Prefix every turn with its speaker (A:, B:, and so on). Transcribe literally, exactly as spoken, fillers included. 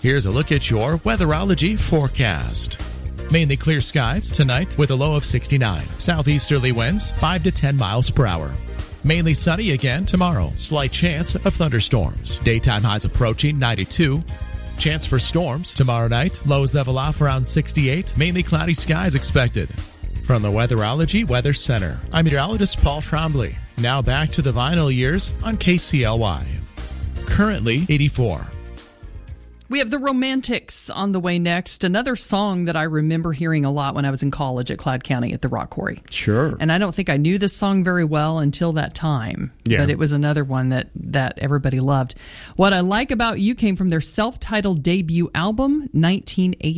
A: Here's a look at your Weatherology forecast. Mainly clear skies tonight with a low of sixty-nine. Southeasterly winds five to ten miles per hour. Mainly sunny again tomorrow. Slight chance of thunderstorms. Daytime highs approaching ninety-two. Chance for storms tomorrow night. Lows level off around sixty-eight. Mainly cloudy skies expected. From the Weatherology Weather Center, I'm meteorologist Paul Trombley. Now back to the vinyl years on K C L Y. Currently eighty-four.
B: We have the Romantics on the way next. Another song that I remember hearing a lot when I was in college at Cloud County at the Rock Quarry.
C: Sure.
B: And I don't think I knew this song very well until that time.
C: Yeah.
B: But it was another one that, that everybody loved. What I Like About You came from their self-titled debut album, nineteen eighty.